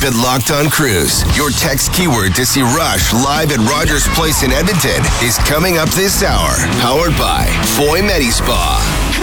at Locked On Cruise. Your text keyword to see Rush live at Rogers Place in Edmonton is coming up this hour. Powered by Foy Medi Spa.